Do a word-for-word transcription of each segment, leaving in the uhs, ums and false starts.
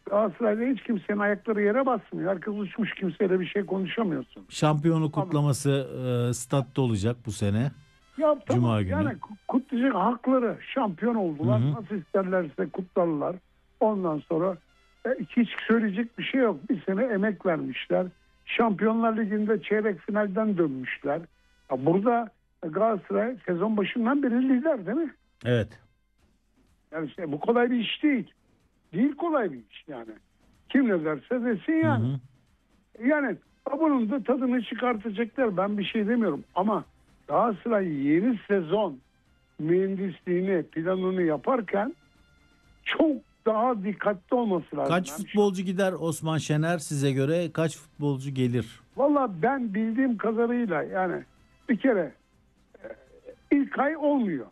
Galatasaray'da hiç kimsenin ayakları yere basmıyor. Herkes uçmuş, kimseyle bir şey konuşamıyorsun. Şampiyonluk kutlaması e, statta olacak bu sene. Ya tamam, Cuma günü. yani kutlayacak hakları, şampiyon oldular. Hı hı. Nasıl isterlerse kutlarlar. Ondan sonra e, hiç söyleyecek bir şey yok. Bir sene emek vermişler. Şampiyonlar Ligi'nde çeyrek finalden dönmüşler. Ya burada Galatasaray sezon başından beri lider değil mi? Evet. Yani işte bu kolay bir iş değil. Değil kolay bir iş yani. Kim ne derse desin yani. Hı hı. Yani bunun da tadını çıkartacaklar. Ben bir şey demiyorum ama Galatasaray yeni sezon mühendisliğini, planını yaparken çok daha dikkatli olması lazım. Kaç futbolcu gider Osman Şener size göre? Kaç futbolcu gelir? Valla ben bildiğim kadarıyla yani bir kere e, ilk ay olmuyor.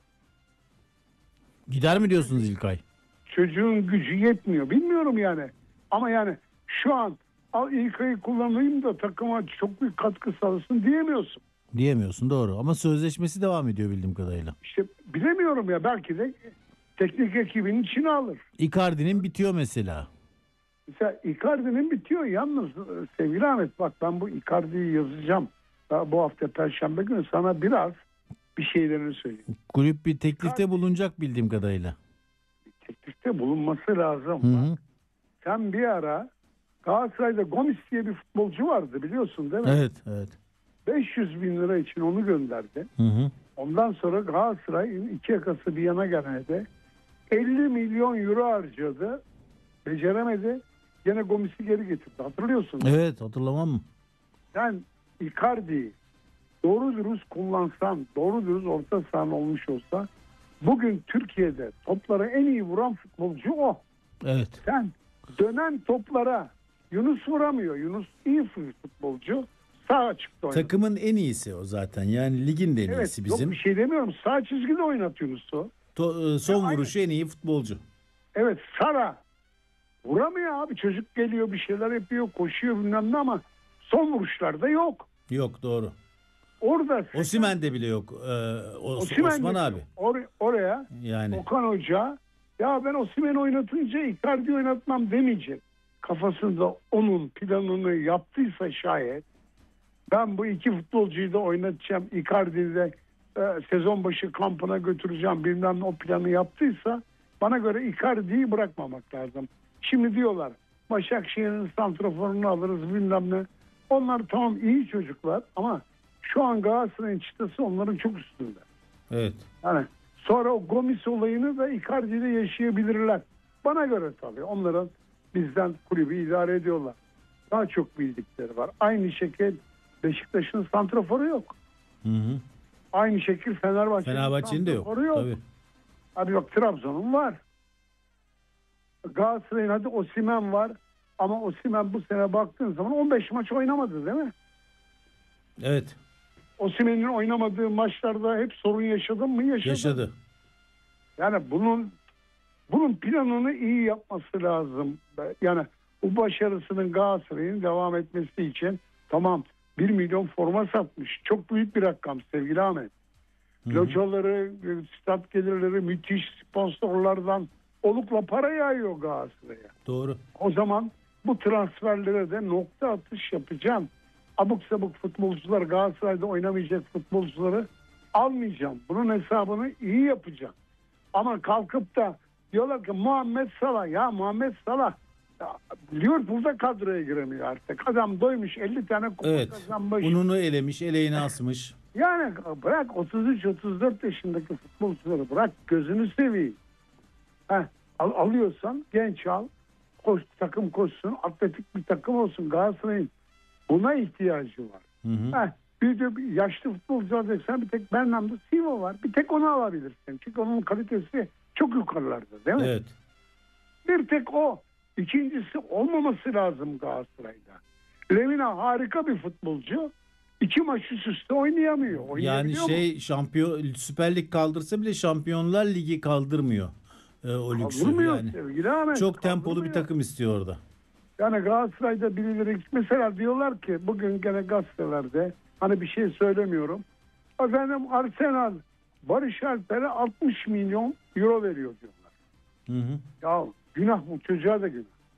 Gider mi diyorsunuz İlkay? Çocuğun gücü yetmiyor. Bilmiyorum yani. Ama yani şu an al ilk ayı kullanayım da takıma çok büyük katkı sağlasın diyemiyorsun. Diyemiyorsun, doğru. Ama sözleşmesi devam ediyor bildiğim kadarıyla. İşte bilemiyorum ya, belki de teknik ekibinin içine alır. Icardi'nin bitiyor mesela. Mesela Icardi'nin bitiyor. Yalnız sevgili Ahmet, bak ben bu Icardi'yi yazacağım. Daha bu hafta Perşembe günü sana biraz bir şeylerini söyleyeyim. Kulüp bir teklifte Icardi, bulunacak bildiğim kadarıyla. teklifte bulunması lazım. Hı hı. Sen bir ara Galatasaray'da Gomis diye bir futbolcu vardı, biliyorsun değil mi? Evet, evet. beş yüz bin lira için onu gönderdi. Hı hı. Ondan sonra Galatasaray'ın iki yakası bir yana gelmedi. elli milyon euro harcadı. Beceremedi. Gene Gomis'i geri getirdi. Hatırlıyorsun. Evet, hatırlamam mı? Sen Icardi'yi doğru dürüst kullansan, doğru dürüst orta sahan olmuş olsa, bugün Türkiye'de topları en iyi vuran futbolcu o. Evet. Sen dönen toplara Yunus vuramıyor. Yunus iyi futbolcu. Sağ açıkta oynuyor. Takımın en iyisi o zaten. Yani ligin de en Evet, iyisi bizim. yok bir şey demiyorum. Sağ çizgide oynat Yunus'u. To- e, son Ya, vuruşu en iyi futbolcu. Evet, Sara vuramıyor abi. Çocuk geliyor, bir şeyler yapıyor, koşuyor bilmem ne, ama son vuruşlarda yok. Yok, doğru. Orada Osimhen'de bile yok. Ee, o- Osimhen Osman de- abi. or- oraya Yani Okan Hoca, ya ben Osimhen'i oynatınca Icardi oynatmam demeyecek. Kafasında onun planını yaptıysa şayet, ben bu iki futbolcuyu da oynatacağım, Icardi'yi de e, sezon başı kampına götüreceğim bilmem ne, o planı yaptıysa, bana göre Icardi'yi bırakmamak lazım. Şimdi diyorlar Başakşehir'in santraforunu alırız bilmem ne. Onlar tamam iyi çocuklar ama şu an Galatasaray'ın çıtası onların çok üstünde. evet. Yani sonra o Gomis olayını da Icardi'yle yaşayabilirler. Bana göre tabii onların bizden kulübü idare ediyorlar. Daha çok bildikleri var. Aynı şekil Beşiktaş'ın santraforu yok. Hı hı. Aynı şekil Fenerbahçe'nin, Fenerbahçe'nin de yok. santraforu yok. Tabii. Hadi bak, Trabzon'un var. Galatasaray'ın hadi Osimhen var. Ama Osimhen bu sene baktığın zaman on beş maç oynamadı değil mi? Evet. Osimhen'in oynamadığı maçlarda hep sorun yaşadın mı? Yaşadı. Yaşadı. Yani bunun bunun planını iyi yapması lazım. Yani bu başarısının Galatasaray'ın devam etmesi için, tamam bir milyon forma satmış. Çok büyük bir rakam sevgili Ahmet. Locaları, stat gelirleri, müthiş sponsorlardan olukla para yağıyor Galatasaray'a. Doğru. O zaman bu transferlere de nokta atış yapacağım. Abuk sabuk futbolcular, Galatasaray'da oynamayacak futbolcuları almayacağım. Bunun hesabını iyi yapacağım. Ama kalkıp da diyorlar ki Muhammed Salah, ya Muhammed Salah ya, Liverpool'da kadroya giremiyor artık. Adam doymuş, elli tane kupa Evet. kazanmış. Ununu elemiş, eleğini asmış. Yani bırak otuz üç otuz dört yaşındaki futbolcuları, bırak gözünü seveyim. Heh, al, alıyorsan genç al. Koş, takım koşsun, atletik bir takım olsun. Galatasaray'ın buna ihtiyacı var. Hı hı. Heh, bir de bir yaşlı futbolcu alacaksan bir tek Bernardo Silva var. Bir tek onu alabilirsin. Çünkü onun kalitesi çok yukarılarda değil mi? Evet. Bir tek o. İkincisi olmaması lazım Galatasaray'da. Lemina harika bir futbolcu. İki maç üst üste oynayamıyor. Yani Oynayabiliyor şey mu? şampiyon Süper Lig kaldırsa bile Şampiyonlar Ligi kaldırmıyor. Ee, o lüksü Kaldırmıyor yani. sevgili Ahmet, Çok tempolu bir kaldırmıyor. takım istiyor orada. Yani Galatasaray'da birileri mesela diyorlar ki bugün gene gazetelerde, hani bir şey söylemiyorum. Efendim Arsenal Barış Alper'e altmış milyon euro veriyor diyorlar. Hı hı. Ya günah bu, çocuğa da günah.